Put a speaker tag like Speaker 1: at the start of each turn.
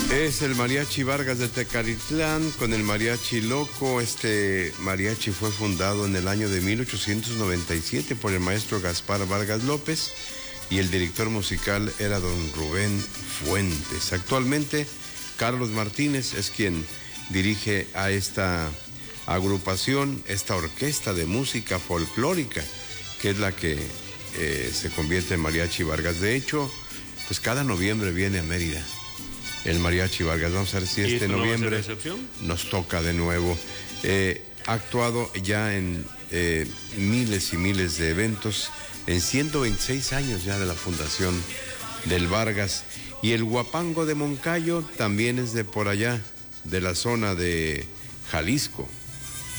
Speaker 1: Es el Mariachi Vargas de Tecalitlán con el Mariachi Loco. Este mariachi fue fundado en el año de 1897 por el maestro Gaspar Vargas López y el director musical era don Rubén Fuentes. Actualmente, Carlos Martínez es quien dirige a esta agrupación, esta orquesta de música folclórica, que es la que se convierte en Mariachi Vargas. De hecho, pues cada noviembre viene a Mérida el Mariachi Vargas. Vamos a ver si este noviembre nos toca de nuevo. Ha actuado ya en miles y miles de eventos, en 126 años ya de la fundación del Vargas. Y el Huapango de Moncayo también es de por allá, de la zona de Jalisco.